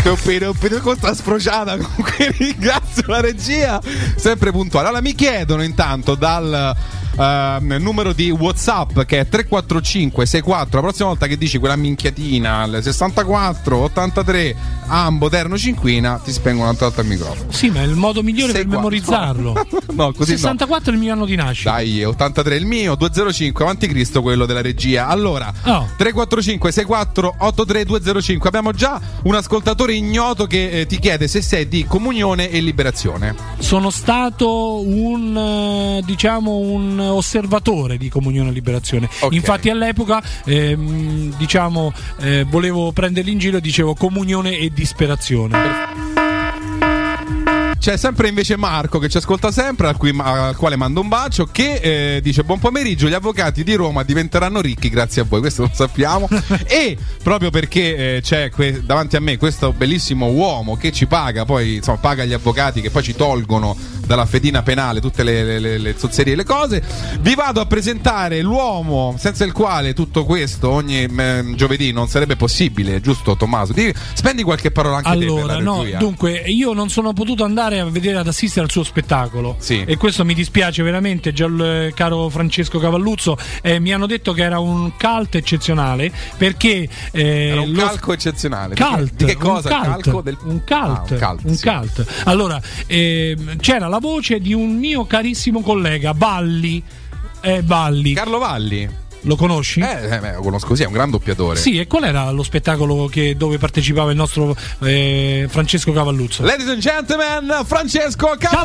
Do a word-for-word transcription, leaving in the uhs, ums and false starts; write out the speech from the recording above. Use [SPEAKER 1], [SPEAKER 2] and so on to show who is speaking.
[SPEAKER 1] con sta sprociata. Comunque ringrazio la regia, sempre puntuale. Allora mi chiedono intanto dal Uh, numero di WhatsApp che è tre quattro cinque sei quattro, la prossima volta che dici quella minchiatina al sessantaquattro ottantatré Ambo Terno Cinquina ti spengono una volta il microfono.
[SPEAKER 2] Sì, ma è il modo migliore per memorizzarlo.
[SPEAKER 1] No, così
[SPEAKER 2] sessantaquattro
[SPEAKER 1] no.
[SPEAKER 2] È il mio anno di nascita.
[SPEAKER 1] Dai, ottantatré è il mio, duecentocinque avanti Cristo quello della regia. Allora, oh. tre quattro cinque sei quattro otto tre due zero cinque. Abbiamo già un ascoltatore ignoto che eh, ti chiede se sei di Comunione e Liberazione.
[SPEAKER 2] Sono stato un eh, diciamo un osservatore di Comunione e Liberazione. Okay. Infatti all'epoca ehm, diciamo eh, volevo prenderli in giro e dicevo comunione e disperazione.
[SPEAKER 1] C'è sempre invece Marco che ci ascolta sempre, al, cui, al quale mando un bacio, che eh, dice: buon pomeriggio, gli avvocati di Roma diventeranno ricchi grazie a voi. Questo lo sappiamo. E proprio perché eh, c'è que- davanti a me questo bellissimo uomo che ci paga, poi insomma paga gli avvocati che poi ci tolgono dalla fedina penale tutte le, le, le, le zozzerie e le cose, vi vado a presentare l'uomo senza il quale tutto questo ogni eh, giovedì non sarebbe possibile, giusto Tommaso? Ti, spendi qualche parola anche
[SPEAKER 2] allora,
[SPEAKER 1] te per la
[SPEAKER 2] no,
[SPEAKER 1] regia.
[SPEAKER 2] Dunque io non sono potuto andare a vedere, ad assistere al suo spettacolo,
[SPEAKER 1] sì.
[SPEAKER 2] E questo mi dispiace veramente, già il caro Francesco Cavalluzzo. Eh, mi hanno detto che era un cult eccezionale perché eh,
[SPEAKER 1] era un
[SPEAKER 2] lo...
[SPEAKER 1] calco eccezionale.
[SPEAKER 2] Cult,
[SPEAKER 1] di che cosa?
[SPEAKER 2] Un cult,
[SPEAKER 1] calco del...
[SPEAKER 2] un cult,
[SPEAKER 1] ah, un cult,
[SPEAKER 2] un
[SPEAKER 1] sì.
[SPEAKER 2] cult. Allora eh, c'era la voce di un mio carissimo collega Valli, eh, Valli.
[SPEAKER 1] Carlo Valli.
[SPEAKER 2] Lo conosci?
[SPEAKER 1] Eh, eh, lo conosco, sì, è un gran doppiatore.
[SPEAKER 2] Sì, e qual era lo spettacolo che, dove partecipava il nostro eh, Francesco Cavalluzzo?
[SPEAKER 1] Ladies and gentlemen, Francesco Cavalluzzo.